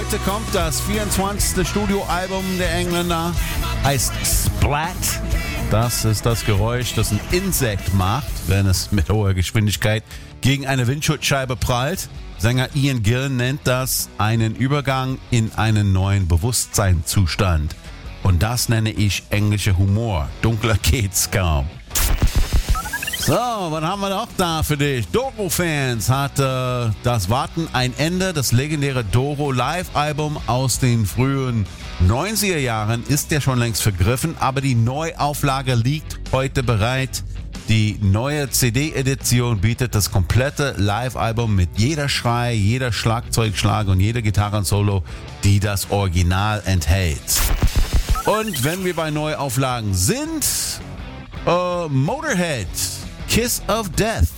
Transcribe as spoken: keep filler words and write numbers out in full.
Heute kommt das vierundzwanzigste Studioalbum der Engländer, heißt Splat. Das ist das Geräusch, das ein Insekt macht, wenn es mit hoher Geschwindigkeit gegen eine Windschutzscheibe prallt. Sänger Ian Gillan nennt das einen Übergang in einen neuen Bewusstseinszustand. Und das nenne ich englischer Humor. Dunkler geht's kaum. So, was haben wir noch da für dich? Doro-Fans hat äh, das Warten ein Ende. Das legendäre Doro-Live-Album aus den frühen neunziger Jahren ist ja schon längst vergriffen, aber die Neuauflage liegt heute bereit. Die neue C D-Edition bietet das komplette Live-Album mit jeder Schrei, jeder Schlagzeugschlag und jeder Gitarrensolo, die das Original enthält. Und wenn wir bei Neuauflagen sind, äh, Motorhead, Kiss of Death.